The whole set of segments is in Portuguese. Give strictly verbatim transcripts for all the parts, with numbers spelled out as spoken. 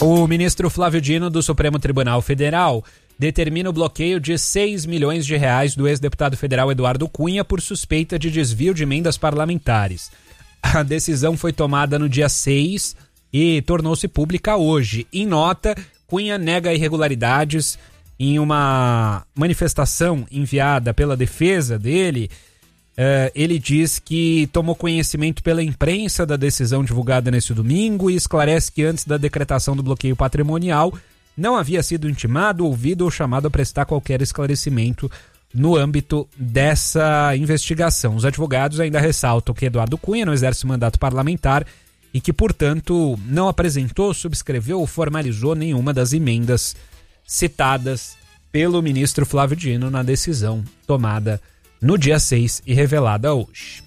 O ministro Flávio Dino, do Supremo Tribunal Federal, determina o bloqueio de seis milhões de reais do ex-deputado federal Eduardo Cunha por suspeita de desvio de emendas parlamentares. A decisão foi tomada no dia seis e tornou-se pública hoje. Em nota, Cunha nega irregularidades. Em uma manifestação enviada pela defesa dele, uh, ele diz que tomou conhecimento pela imprensa da decisão divulgada neste domingo e esclarece que antes da decretação do bloqueio patrimonial não havia sido intimado, ouvido ou chamado a prestar qualquer esclarecimento no âmbito dessa investigação. Os advogados ainda ressaltam que Eduardo Cunha não exerce mandato parlamentar e que, portanto, não apresentou, subscreveu ou formalizou nenhuma das emendas citadas pelo ministro Flávio Dino na decisão tomada no dia seis e revelada hoje.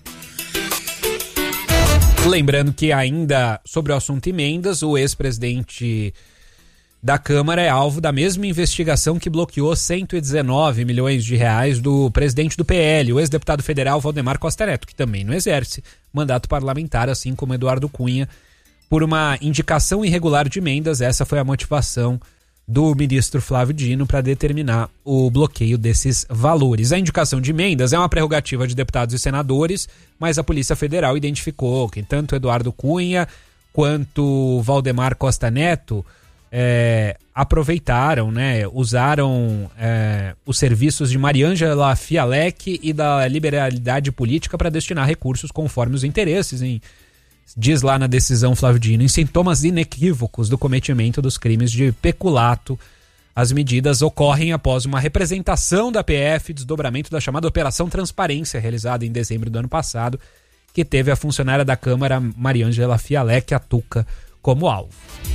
Lembrando que ainda sobre o assunto emendas, o ex-presidente da Câmara é alvo da mesma investigação que bloqueou cento e dezenove milhões de reais do presidente do P L, o ex-deputado federal Valdemar Costa Neto, que também não exerce mandato parlamentar, assim como Eduardo Cunha, por uma indicação irregular de emendas. Essa foi a motivação do ministro Flávio Dino para determinar o bloqueio desses valores. A indicação de emendas é uma prerrogativa de deputados e senadores, mas a Polícia Federal identificou que tanto Eduardo Cunha quanto Valdemar Costa Neto É, aproveitaram, né, usaram é, os serviços de Mariângela Fialec e da Liberalidade Política para destinar recursos conforme os interesses, em, diz lá na decisão Flávio Dino, em sintomas inequívocos do cometimento dos crimes de peculato. As medidas ocorrem após uma representação da P F, desdobramento da chamada Operação Transparência, realizada em dezembro do ano passado, que teve a funcionária da Câmara Mariângela Fialec, a Tuca, como alvo.